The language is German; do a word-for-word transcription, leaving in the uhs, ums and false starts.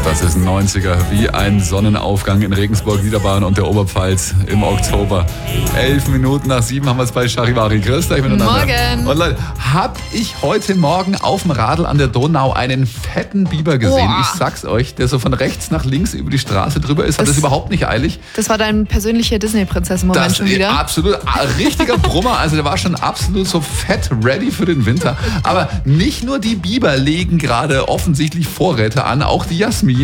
Das ist ein neunziger, wie ein Sonnenaufgang in Regensburg, Niederbayern und der Oberpfalz im Oktober. Elf Minuten nach sieben haben wir es bei Charivari. Grüß euch miteinander. Morgen. Und Leute, hab ich heute Morgen auf dem Radl an der Donau einen fetten Biber gesehen. Boah. Ich sag's euch, der so von rechts nach links über die Straße drüber ist. Hat das, Das- überhaupt nicht eilig. Das war dein persönlicher Disney-Prinzessin-Moment Das schon ist wieder. absolut ein richtiger Brummer. Also der war schon absolut so fett ready für den Winter. Aber nicht nur die Biber legen gerade offensichtlich Vorräte an, auch die Jasmin.